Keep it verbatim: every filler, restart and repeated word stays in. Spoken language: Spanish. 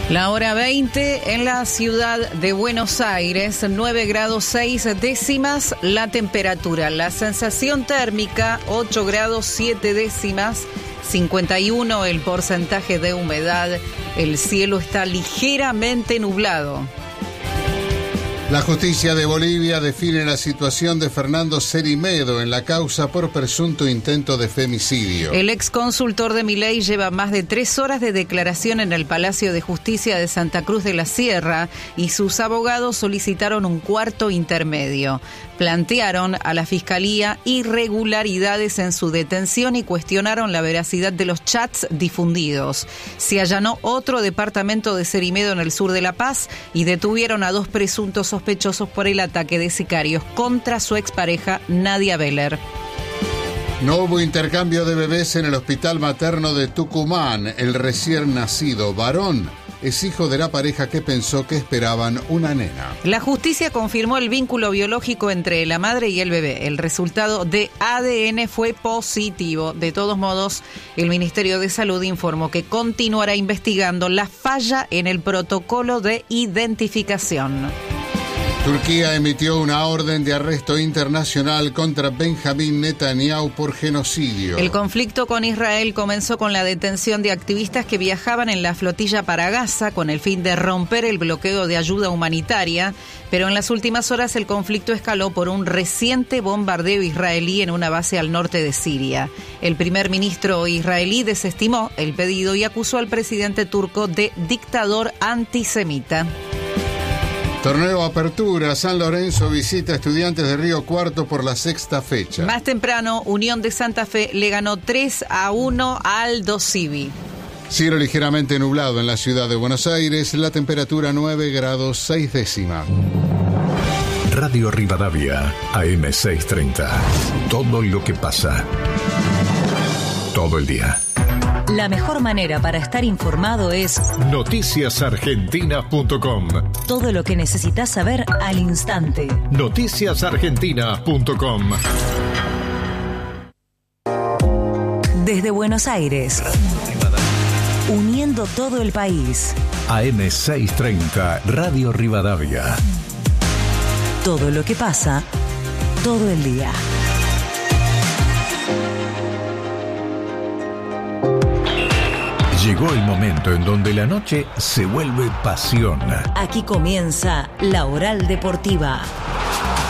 La hora veinte en la ciudad de Buenos Aires, nueve grados seis décimas la temperatura. La sensación térmica, ocho grados siete décimas, cincuenta y uno el porcentaje de humedad. El cielo está ligeramente nublado. La justicia de Bolivia define la situación de Fernando Cerimedo en la causa por presunto intento de femicidio. El ex consultor de Milei lleva más de tres horas de declaración en el Palacio de Justicia de Santa Cruz de la Sierra y sus abogados solicitaron un cuarto intermedio. Plantearon a la Fiscalía irregularidades en su detención y cuestionaron la veracidad de los chats difundidos. Se allanó otro departamento de Cerimedo en el sur de La Paz y detuvieron a dos presuntos sospechosos por el ataque de sicarios contra su expareja Nadia Beller. No hubo intercambio de bebés en el hospital materno de Tucumán. El recién nacido varón es hijo de la pareja que pensó que esperaban una nena. La justicia confirmó el vínculo biológico entre la madre y el bebé. El resultado de A D N fue positivo. De todos modos, el Ministerio de Salud informó que continuará investigando la falla en el protocolo de identificación. Turquía emitió una orden de arresto internacional contra Benjamín Netanyahu por genocidio. El conflicto con Israel comenzó con la detención de activistas que viajaban en la flotilla para Gaza con el fin de romper el bloqueo de ayuda humanitaria, pero en las últimas horas el conflicto escaló por un reciente bombardeo israelí en una base al norte de Siria. El primer ministro israelí desestimó el pedido y acusó al presidente turco de dictador antisemita. Torneo Apertura, San Lorenzo visita a Estudiantes de Río Cuarto por la sexta fecha. Más temprano, Unión de Santa Fe le ganó tres a uno a Aldo Civi. Cielo ligeramente nublado en la ciudad de Buenos Aires, la temperatura nueve grados seis décimas. Radio Rivadavia, A M seiscientos treinta. Todo lo que pasa. Todo el día. La mejor manera para estar informado es noticias argentinas punto com. Todo lo que necesitas saber al instante. noticias argentinas punto com. Desde Buenos Aires, uniendo todo el país. A M seiscientos treinta, Radio Rivadavia. Todo lo que pasa, todo el día. Llegó el momento en donde la noche se vuelve pasión. Aquí comienza La Oral Deportiva.